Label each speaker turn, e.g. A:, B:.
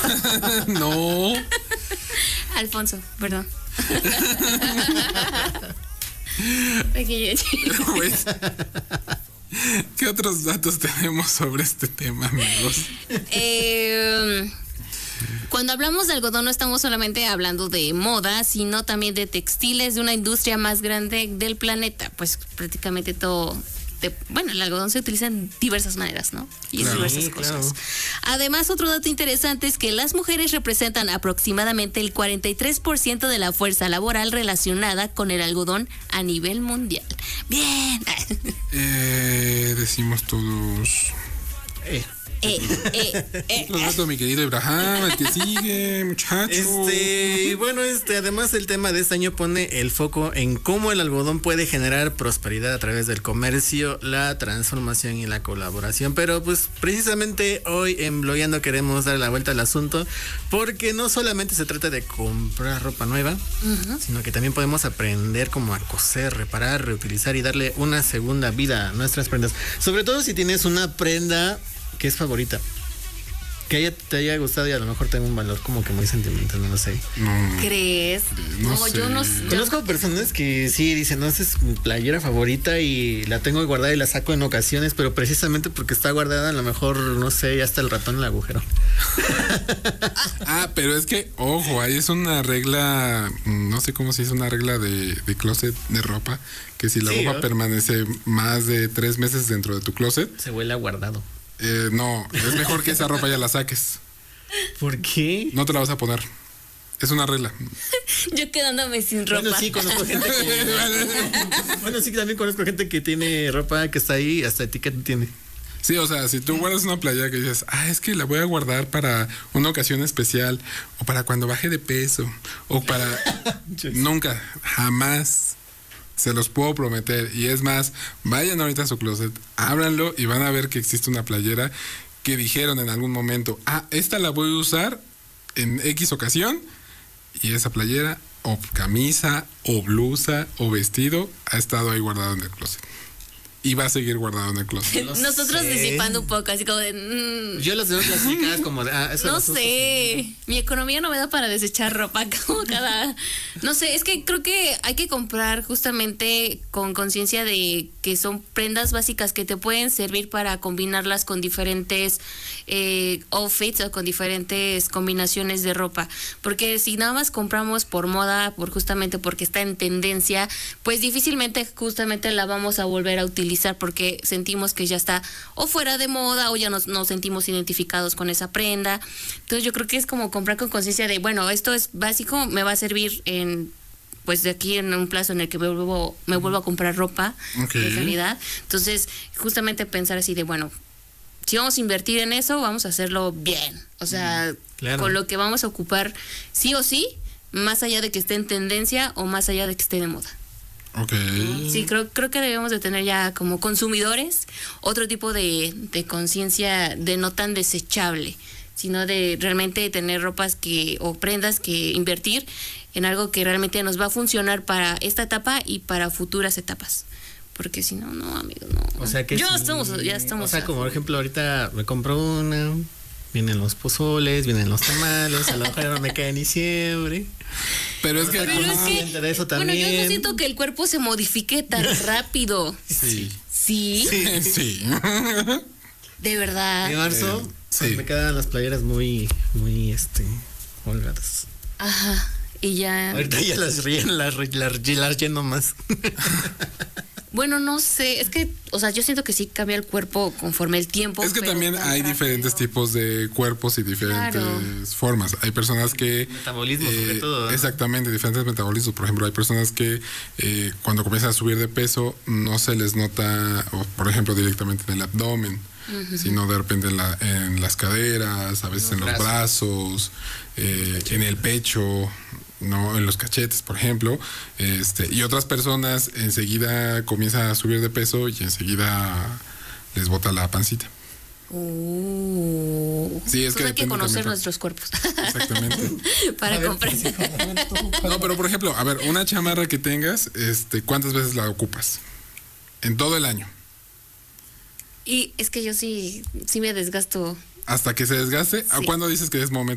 A: No.
B: Alfonso, perdón. Pequeño chico.
A: Pues, ¿qué otros datos tenemos sobre este tema, amigos?
B: Cuando hablamos de algodón no estamos solamente hablando de moda, sino también de textiles, de una industria más grande del planeta. Pues prácticamente todo... el algodón se utiliza en diversas maneras, ¿no? Y en diversas cosas. Además, otro dato interesante es que las mujeres representan aproximadamente el 43% de la fuerza laboral relacionada con el algodón a nivel mundial. Bien.
A: Decimos todos. Los datos, mi querido Abraham, el que sigue, muchacho.
C: Y bueno, además el tema de este año pone el foco en cómo el algodón puede generar prosperidad a través del comercio, la transformación y la colaboración. Pero pues precisamente hoy en Blogueando queremos dar la vuelta al asunto, porque no solamente se trata de comprar ropa nueva, sino que también podemos aprender como a coser, reparar, reutilizar y darle una segunda vida a nuestras prendas. Sobre todo si tienes una prenda que es favorita, que te haya gustado y a lo mejor tenga un valor como que muy sentimental, no lo sé.
B: ¿Crees?
A: No sé.
B: Yo no.
C: Conozco personas que sí dicen, no, esa es mi playera favorita y la tengo guardada y la saco en ocasiones, pero precisamente porque está guardada, a lo mejor, no sé, ya está el ratón en el agujero.
A: Pero es que, ojo, ahí es una regla, no sé cómo se dice, una regla de closet de ropa, que si la ropa permanece más de 3 meses dentro de tu closet,
C: se huele a guardado.
A: No, es mejor que esa ropa ya la saques.
C: ¿Por qué?
A: No te la vas a poner. Es una regla.
B: Yo quedándome sin ropa.
C: Bueno, sí, conozco gente que... Bueno, sí, también conozco gente que tiene ropa que está ahí, hasta etiqueta tiene.
A: Sí, o sea, si tú guardas una playera que dices, es que la voy a guardar para una ocasión especial, o para cuando baje de peso, o para... Nunca, jamás... Se los puedo prometer. Y es más, vayan ahorita a su closet, ábranlo y van a ver que existe una playera que dijeron en algún momento, esta la voy a usar en X ocasión, y esa playera, o camisa, o blusa, o vestido, ha estado ahí guardado en el closet. Y va a seguir guardado en el closet.
B: Nosotros disipando un poco, así como de...
C: Yo las veo clasificadas como de...
B: no sé, mi economía no me da para desechar ropa como cada... No sé, es que creo que hay que comprar justamente con conciencia de que son prendas básicas que te pueden servir para combinarlas con diferentes outfits o con diferentes combinaciones de ropa. Porque si nada más compramos por moda, justamente porque está en tendencia, pues difícilmente justamente la vamos a volver a utilizar, porque sentimos que ya está o fuera de moda o ya nos sentimos identificados con esa prenda. Entonces yo creo que es como comprar con conciencia de, bueno, esto es básico, me va a servir pues de aquí en un plazo en el que me vuelvo a comprar ropa de calidad. Entonces justamente pensar así de, bueno, si vamos a invertir en eso, vamos a hacerlo bien, o sea, con lo que vamos a ocupar sí o sí, más allá de que esté en tendencia o más allá de que esté de moda. Sí, creo que debemos de tener ya como consumidores otro tipo de conciencia de no tan desechable, sino de realmente tener ropas o prendas que invertir en algo que realmente nos va a funcionar para esta etapa y para futuras etapas. Porque si no, amigo, no.
C: O sea que
B: ya estamos. O sea,
C: como por ejemplo, ahorita me compro una, vienen los pozoles, vienen los tamales, a lo mejor no me cae en diciembre.
A: Pero es que
C: de eso también.
B: Bueno, yo no siento que el cuerpo se modifique tan rápido.
A: Sí.
B: ¿Sí?
A: Sí.
B: De verdad.
C: En marzo
A: sí.
C: Me quedan las playeras muy holgadas.
B: Ajá. Y ya.
C: Ahorita ya las lleno más.
B: Bueno, no sé, es que, o sea, yo siento que sí cambia el cuerpo conforme el tiempo.
A: Es que también hay diferentes tipos de cuerpos y diferentes formas. Hay personas que...
C: Metabolismo sobre todo, ¿no?
A: Exactamente, diferentes metabolismos. Por ejemplo, hay personas que cuando comienzan a subir de peso no se les nota, o por ejemplo, directamente en el abdomen, sino de repente en las caderas, a veces en los brazos, en el pecho, no, en los cachetes, por ejemplo, y otras personas enseguida comienzan a subir de peso y enseguida les bota la pancita. Sí, es que
B: hay que conocer nuestros cuerpos.
A: Exactamente.
B: Para comprar.
A: No, pero por ejemplo, a ver, una chamarra que tengas, ¿cuántas veces la ocupas? En todo el año.
B: Y es que yo sí me desgasto.
A: Hasta que se desgaste.
B: Sí.
A: ¿Cuándo dices que es momento